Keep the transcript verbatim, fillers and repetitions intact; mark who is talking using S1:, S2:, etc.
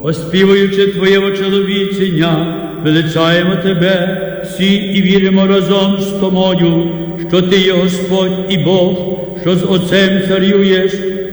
S1: оспівуючи Твоє очоловічення, величаємо Тебе всі і віримо разом з Томою, що Ти є Господь і Бог, що з Отцем царюєш